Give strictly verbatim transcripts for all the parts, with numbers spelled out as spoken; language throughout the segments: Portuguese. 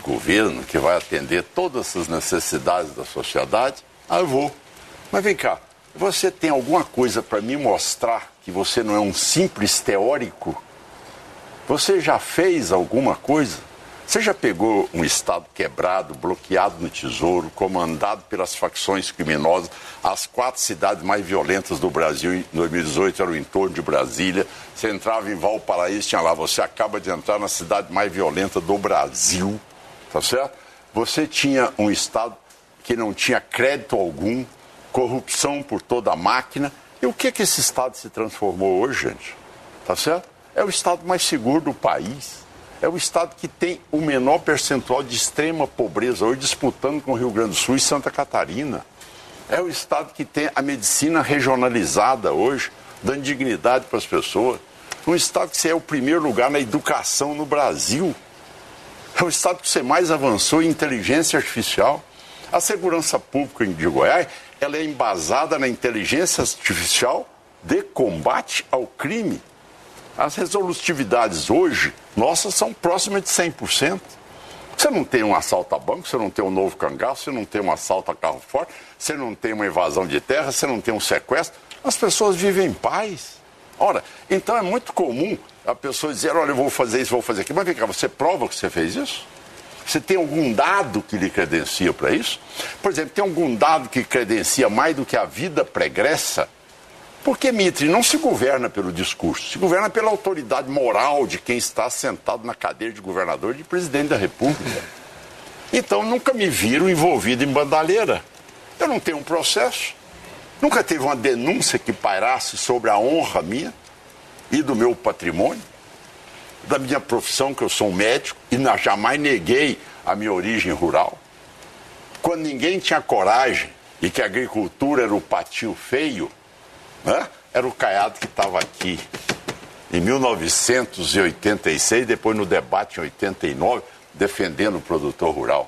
governo que vai atender todas essas necessidades da sociedade, ah, eu vou. Mas vem cá, você tem alguma coisa para me mostrar que você não é um simples teórico? Você já fez alguma coisa? Você já pegou um Estado quebrado, bloqueado no Tesouro, comandado pelas facções criminosas? As quatro cidades mais violentas do Brasil em dois mil e dezoito eram em torno de Brasília. Você entrava em Valparaíso, tinha lá, você acaba de entrar na cidade mais violenta do Brasil, tá certo? Você tinha um Estado que não tinha crédito algum, corrupção por toda a máquina. E o que que esse Estado se transformou hoje, gente? Tá certo? É o Estado mais seguro do país. É o Estado que tem o menor percentual de extrema pobreza, hoje disputando com o Rio Grande do Sul e Santa Catarina. É o Estado que tem a medicina regionalizada hoje, dando dignidade para as pessoas. Um Estado que você é o primeiro lugar na educação no Brasil. É o Estado que você mais avançou em inteligência artificial. A segurança pública de Goiás, ela é embasada na inteligência artificial de combate ao crime. As resolutividades hoje, nossas, são próximas de cem por cento. Você não tem um assalto a banco, você não tem um novo cangaço, você não tem um assalto a carro forte, você não tem uma invasão de terra, você não tem um sequestro. As pessoas vivem em paz. Ora, então é muito comum a pessoa dizer, olha, eu vou fazer isso, vou fazer aquilo. Mas vem cá, você prova que você fez isso? Você tem algum dado que lhe credencia para isso? Por exemplo, tem algum dado que credencia mais do que a vida pregressa? Porque, Mitre, não se governa pelo discurso, se governa pela autoridade moral de quem está sentado na cadeira de governador e de presidente da República. Então, nunca me viram envolvido em bandalheira. Eu não tenho um processo, nunca teve uma denúncia que pairasse sobre a honra minha e do meu patrimônio, da minha profissão, que eu sou um médico, e jamais neguei a minha origem rural. Quando ninguém tinha coragem e que a agricultura era o patinho feio, né? Era o Caiado que estava aqui em mil novecentos e oitenta e seis, depois no debate em oitenta e nove, defendendo o produtor rural.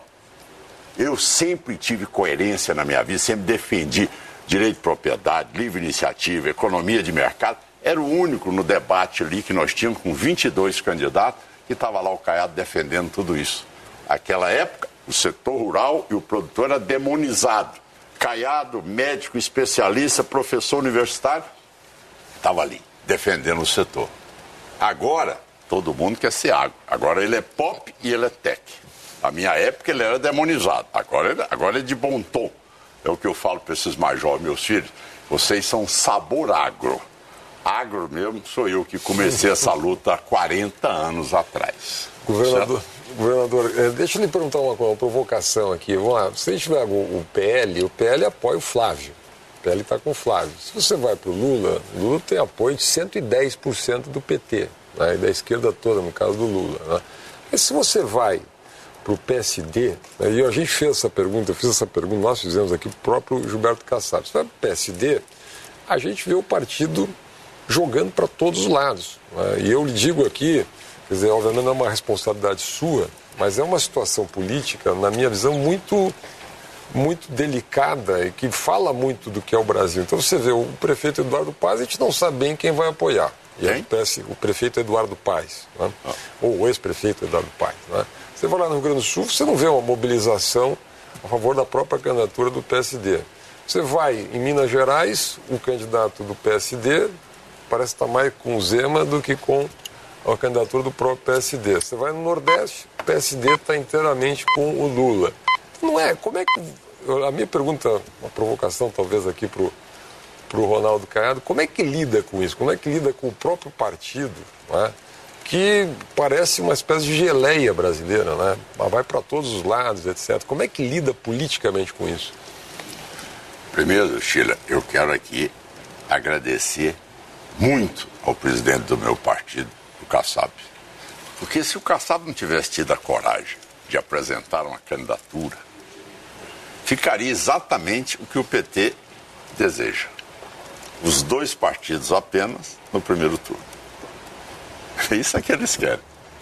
Eu sempre tive coerência na minha vida, sempre defendi direito de propriedade, livre iniciativa, economia de mercado. Era o único no debate ali que nós tínhamos com vinte e dois candidatos que estava lá o Caiado defendendo tudo isso. Naquela época, o setor rural e o produtor era demonizado. Caiado, médico, especialista, professor universitário, estava ali, defendendo o setor. Agora, todo mundo quer ser agro. Agora ele é pop e ele é tech. Na minha época ele era demonizado. Agora ele, agora ele é de bom tom. É o que eu falo para esses mais jovens, meus filhos. Vocês são sabor agro. Agro mesmo sou eu que comecei essa luta há quarenta anos atrás. Governador, governador, deixa eu lhe perguntar uma, uma provocação aqui. Vamos lá, se a gente tiver o, o P L, o P L apoia o Flávio. O P L está com o Flávio. Se você vai para o Lula, o Lula tem apoio de cento e dez por cento do P T, né, e da esquerda toda, no caso do Lula. Né? Mas se você vai para o P S D, né, e a gente fez essa pergunta, eu fiz essa pergunta, nós fizemos aqui, o próprio Gilberto Kassab. Se vai para o P S D, a gente vê o partido jogando para todos os lados. Né? E eu lhe digo aqui, quer dizer, obviamente não é uma responsabilidade sua, mas é uma situação política, na minha visão, muito, muito delicada e que fala muito do que é o Brasil. Então você vê, o prefeito Eduardo Paes, a gente não sabe bem quem vai apoiar. E aí o prefeito Eduardo Paes, né? ah. ou o ex-prefeito Eduardo Paes. Né? Você vai lá no Rio Grande do Sul, você não vê uma mobilização a favor da própria candidatura do P S D. Você vai em Minas Gerais, o candidato do P S D parece estar mais com o Zema do que com a candidatura do próprio P S D. Você vai no Nordeste, o P S D está inteiramente com o Lula. Não é? Como é que... A minha pergunta, uma provocação talvez aqui para o Ronaldo Caiado, como é que lida com isso? Como é que lida com o próprio partido, né? Que parece uma espécie de geleia brasileira, né? Vai para todos os lados, etcétera. Como é que lida politicamente com isso? Primeiro, Sheila, eu quero aqui agradecer muito ao presidente do meu partido, o Kassab. Porque se o Kassab não tivesse tido a coragem de apresentar uma candidatura, ficaria exatamente o que o P T deseja. Os dois partidos apenas no primeiro turno. Isso é que eles querem.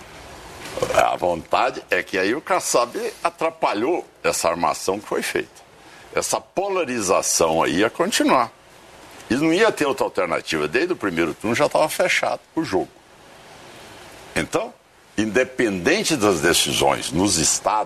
A vontade é que aí o Kassab atrapalhou essa armação que foi feita. Essa polarização aí ia continuar. E não ia ter outra alternativa. Desde o primeiro turno já estava fechado o jogo. Então, independente das decisões nos estados,